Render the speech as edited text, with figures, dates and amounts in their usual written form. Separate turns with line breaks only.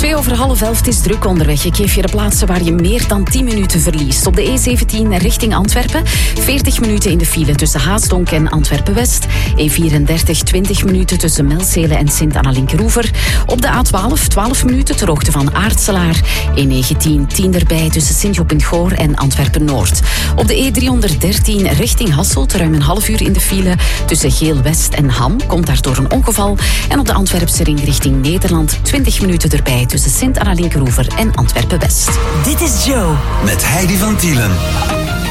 11:02. Het is druk onderweg. Ik geef je de plaatsen waar je meer dan 10 minuten verliest. Op de E17 richting Antwerpen. 40 minuten in de file tussen Haasdonk en Antwerpen-West. E34 20 minuten tussen Melzelen en Sint-Anna-Linkeroever. Op de A12 12 minuten ter hoogte van Aartselaar. E19 10 erbij tussen Sint-Job-in-Goor en Antwerpen-Noord. Op de E313 richting Hasselt ruim een half uur in de file tussen Geel-West en Ham. Komt daardoor een ongeval. En op de Antwerpse ring richting Nederland 20 minuten erbij tussen Sint-Anna-Linkeroever en Antwerpen-West.
Dit is Joe.
Met Heidi van Tielen.